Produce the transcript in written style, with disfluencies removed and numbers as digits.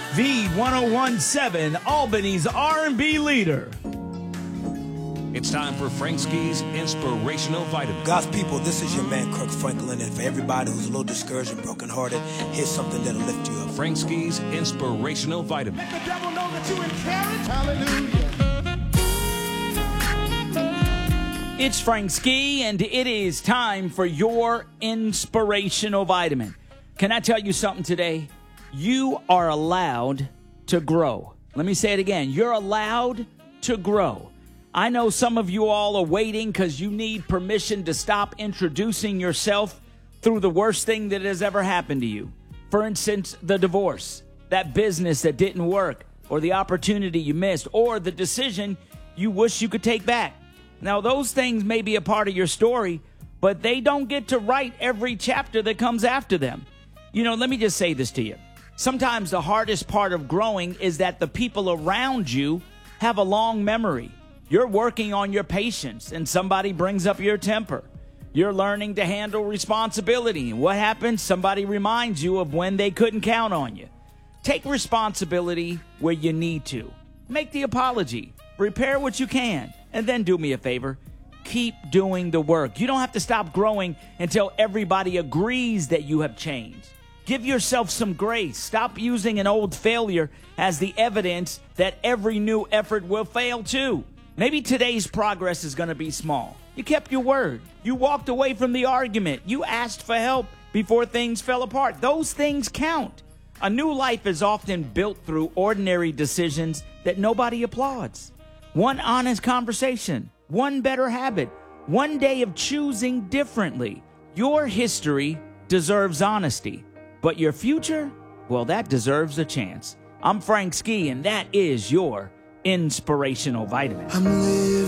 the 1017 Albany's R&B leader. It's time for Frank Ski's Inspirational Vitamin. God's people, this is your man, Kirk Franklin, and for everybody who's a little discouraged and brokenhearted, here's something that'll lift you up. Frank Ski's Inspirational Vitamin. Let the devil know that you encourage. Hallelujah. It's Frank Ski, and it is time for your Inspirational Vitamin. Can I tell you something today? You are allowed to grow. Let me say it again. You're allowed to grow. I know some of you all are waiting because you need permission to stop introducing yourself through the worst thing that has ever happened to you. For instance, the divorce, that business that didn't work, or the opportunity you missed, or the decision you wish you could take back. Now, those things may be a part of your story, but they don't get to write every chapter that comes after them. You know, let me just say this to you. Sometimes the hardest part of growing is that the people around you have a long memory. You're working on your patience, and somebody brings up your temper. You're learning to handle responsibility. And what happens? Somebody reminds you of when they couldn't count on you. Take responsibility where you need to. Make the apology. Repair what you can. And then do me a favor. Keep doing the work. You don't have to stop growing until everybody agrees that you have changed. Give yourself some grace. Stop using an old failure as the evidence that every new effort will fail too. Maybe today's progress is going to be small. You kept your word. You walked away from the argument. You asked for help before things fell apart. Those things count. A new life is often built through ordinary decisions that nobody applauds. One honest conversation, one better habit, one day of choosing differently. Your history deserves honesty, but your future, well, that deserves a chance. I'm Frank Ski, and that is your Inspirational Vitamin. I'm living